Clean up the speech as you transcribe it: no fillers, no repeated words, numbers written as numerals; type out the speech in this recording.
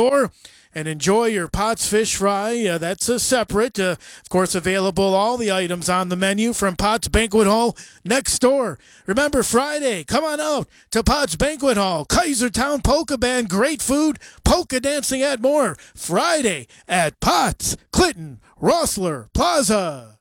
door and enjoy your Potts fish fry. That's a separate. Of course, available all the items on the menu from Potts Banquet Hall next door. Remember, Friday, come on out to Potts Banquet Hall. Kaisertown Polka Band, great food, polka dancing and more. Friday at Potts Clinton Rossler Plaza.